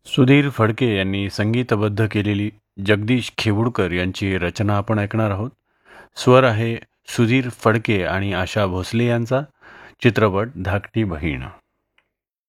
सुधीर फडके यांनी संगीतबद्ध केलेली जगदीश खेवुडकर यांची रचना आपण ऐकणार आहोत. स्वर आहे सुधीर फडके आणि आशा भोसले यांचा. चित्रपट धाकटी बहीण.